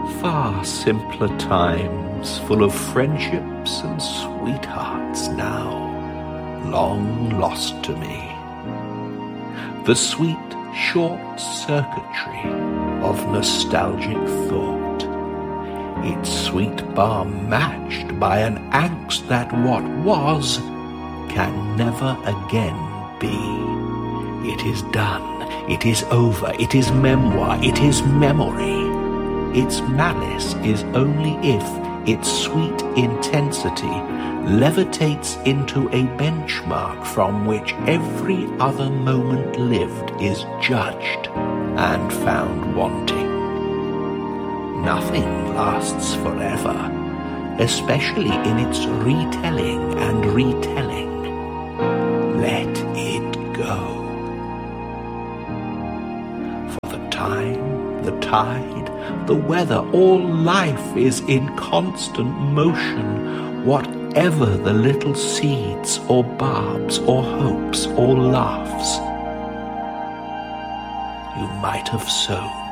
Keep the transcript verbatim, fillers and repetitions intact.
Far simpler times, full of friendships and sweethearts now, long lost to me. The sweet short circuitry of nostalgic thought, its sweet balm matched by an angst that what was can never again be. It is done, it is over, it is memoir, it is memory. Its malice is only if its sweet intensity levitates into a benchmark from which every other moment lived is judged and found wanting. Nothing lasts forever, especially in its retelling and retelling. Let it go. For the time, the tide, the weather, all life is in constant motion, whatever the little seeds or barbs or hopes or laughs you might have sown.